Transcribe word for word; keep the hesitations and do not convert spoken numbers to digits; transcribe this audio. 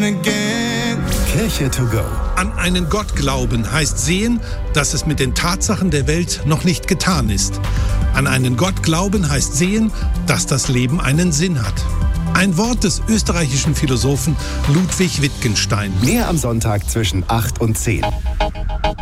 Kirche to go. An einen Gott glauben heißt sehen, dass es mit den Tatsachen der Welt noch nicht getan ist. An einen Gott glauben heißt sehen, dass das Leben einen Sinn hat. Ein Wort des österreichischen Philosophen Ludwig Wittgenstein. Mehr am Sonntag zwischen acht und zehn.